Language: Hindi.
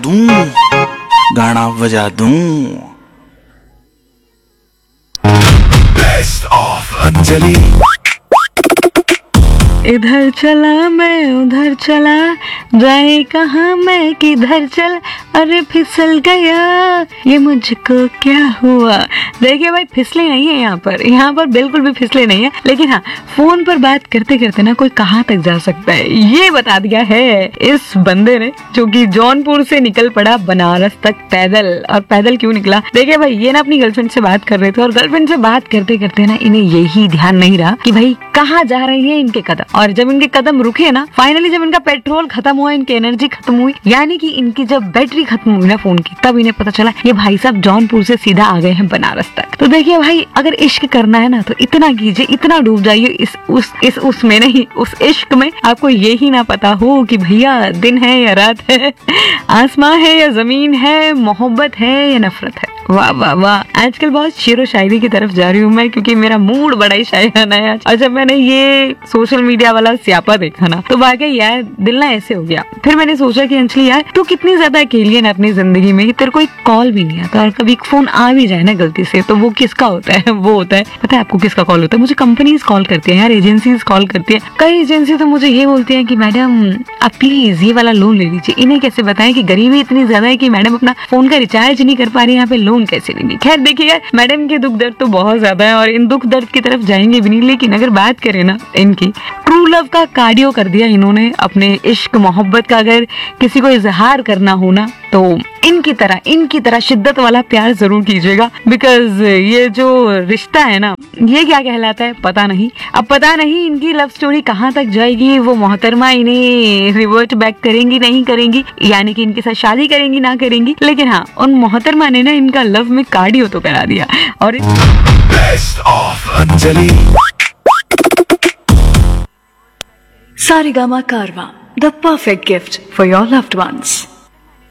दूं, गाना बजा दूं। Best of Anjali. इधर चला मैं उधर चला, जाए कहाँ मैं किधर चल, अरे फिसल गया ये मुझको क्या हुआ। देखिए भाई, फिसले नहीं है यहाँ पर बिल्कुल भी फिसले नहीं है। लेकिन हाँ, फोन पर बात करते करते ना कोई कहाँ तक जा सकता है ये बता दिया है इस बंदे ने, जो कि जौनपुर से निकल पड़ा बनारस तक पैदल। और पैदल क्यों निकला? देखिए भाई, ये ना अपनी गर्लफ्रेंड से बात कर रहे थे और गर्लफ्रेंड से बात करते करते ना इन्हें यही ध्यान नहीं रहा कि भाई कहाँ जा रही है इनके कदम। और जब इनके कदम रुके ना, फाइनली जब इनका पेट्रोल खत्म हुआ, इनकी एनर्जी खत्म हुई, यानी कि इनकी जब बैटरी खत्म हुई ना फोन की, तब इन्हें पता चला ये भाई साहब जौनपुर से सीधा आ गए हैं बनारस तक। तो देखिए भाई, अगर इश्क करना है ना तो इतना कीजिए, इतना डूब जाइए उसमें नहीं, उस इश्क में आपको ये ही ना पता हो कि भैया दिन है या रात है, आसमां है या जमीन है, मोहब्बत है या नफरत है। वाह वाह वाह। आजकल बहुत शेरो शायरी की तरफ जा रही हूँ मैं, क्योंकि मेरा मूड बड़ा ही शायराना है आज। और जब मैंने ये सोशल मीडिया वाला स्यापा देखा ना, तो वाकई यार दिल ना ऐसे हो गया। फिर मैंने सोचा कि अंजलि यार, तू कितनी ज्यादा अकेली है ना अपनी जिंदगी में, तेरे कोई कॉल भी नहीं आता, और कभी फोन आ भी जाए ना गलती से, तो वो किसका होता है? वो होता है, पता है आपको किसका कॉल होता है? मुझे कंपनीज कॉल करती है यार, एजेंसीज कॉल करती है। कई एजेंसी तो मुझे ये बोलती है कि मैडम आप प्लीज ये वाला लोन ले लीजिए। इन्हें कैसे बताएं कि गरीबी इतनी ज्यादा है कि मैडम अपना फोन का रिचार्ज नहीं कर पा रही, यहाँ पे लोन कैसे लेंगे। खैर देखिए यार, मैडम के दुख दर्द तो बहुत ज्यादा है और इन दुख दर्द की तरफ जाएंगे भी नहीं। लेकिन अगर बात करें ना इनकी, ट्रू लव का कार्डियो कर दिया इन्होंने अपने इश्क मोहब्बत का। अगर किसी को इजहार करना हो ना, तो इनकी तरह शिद्दत वाला प्यार जरूर कीजिएगा। बिकॉज ये जो रिश्ता है ना, ये क्या कहलाता है पता नहीं। अब पता नहीं इनकी लव स्टोरी कहाँ तक जाएगी, वो मोहतरमा इन्हें रिवर्ट बैक करेंगी नहीं करेंगी, यानी कि इनके साथ शादी करेंगी ना करेंगी। लेकिन हाँ, उन मोहतरमा ने ना इनका लव में कार्डियो तो करा दिया। और best of Anjali. Saregama Karwaan, the perfect gift for your loved ones.